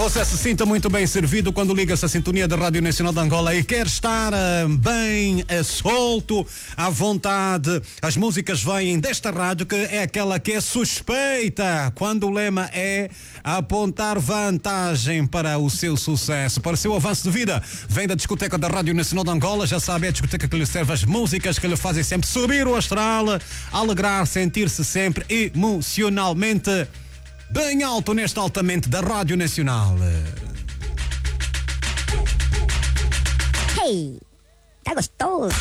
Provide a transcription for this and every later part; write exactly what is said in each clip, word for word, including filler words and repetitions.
Você se sinta muito bem servido quando liga-se à sintonia da Rádio Nacional de Angola e quer estar uh, bem uh, solto, à vontade. As músicas vêm desta rádio, que é aquela que é suspeita quando o lema é apontar vantagem para o seu sucesso, para o seu avanço de vida. Vem da discoteca da Rádio Nacional de Angola, já sabe, é a discoteca que lhe serve as músicas que lhe fazem sempre subir o astral, alegrar, sentir-se sempre emocionalmente bem alto neste altamente da Rádio Nacional. Hey, tá gostoso.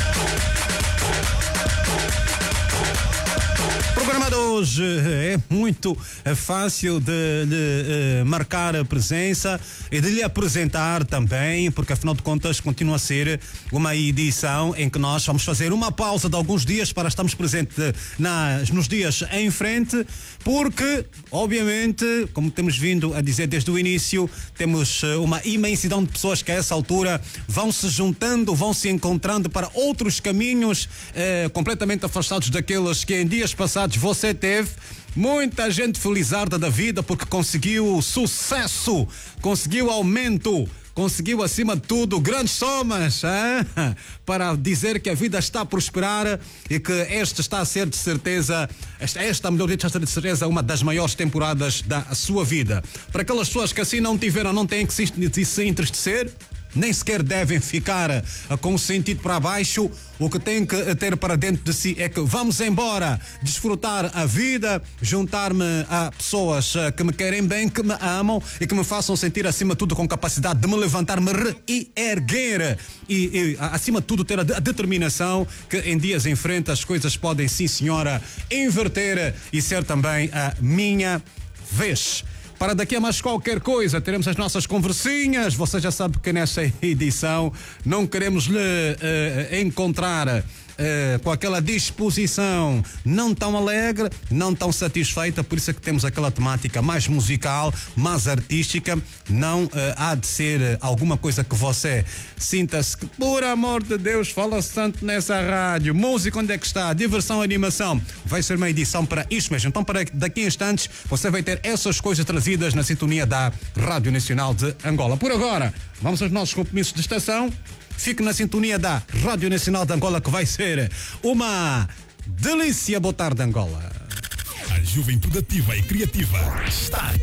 O programa de hoje é muito fácil de lhe uh, marcar a presença e de lhe apresentar também, porque afinal de contas continua a ser uma edição em que nós vamos fazer uma pausa de alguns dias para estarmos presentes nas, nos dias em frente, porque obviamente, como temos vindo a dizer desde o início, temos uma imensidão de pessoas que a essa altura vão se juntando, vão se encontrando para outros caminhos uh, completamente afastados daqueles que em dias passados você teve. Muita gente felizarda da vida porque conseguiu sucesso, conseguiu aumento, conseguiu acima de tudo grandes somas, hein? Para dizer que a vida está a prosperar e que esta está a ser de certeza, esta, esta melhor dito, está a ser de certeza uma das maiores temporadas da sua vida. Para aquelas pessoas que assim não tiveram, não têm que se, se entristecer, nem sequer devem ficar uh, com o sentido para baixo. O que tem que ter para dentro de si é que vamos embora desfrutar a vida, juntar-me a pessoas uh, que me querem bem, que me amam e que me façam sentir acima de tudo com capacidade de me levantar, me reerguer e, e acima de tudo ter a, de, a determinação que em dias em frente as coisas podem, sim senhora, inverter e ser também a minha vez. Para daqui a mais qualquer coisa, teremos as nossas conversinhas. Você já sabe que nesta edição não queremos lhe uh, encontrar uh, com aquela disposição não tão alegre, não tão satisfeita. Por isso é que temos aquela temática mais musical, mais artística. Não uh, há de ser alguma coisa que você sinta-se que, por amor de Deus, fala-se tanto nessa rádio. Música, onde é que está? Diversão, animação. Vai ser uma edição para isto mesmo. Então, para daqui a instantes, você vai ter essas coisas trazidas na sintonia da Rádio Nacional de Angola. Por agora, vamos aos nossos compromissos de estação. Fique na sintonia da Rádio Nacional de Angola, que vai ser uma delícia. Boa tarde, Angola. A juventude ativa e criativa está aqui.